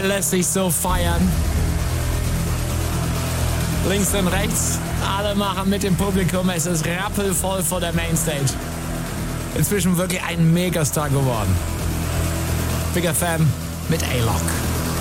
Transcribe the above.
Er lässt sich so feiern. Links und rechts, alle machen mit dem Publikum. Es ist rappelvoll vor der Mainstage. Inzwischen wirklich ein Megastar geworden. Big FM mit A-Lock.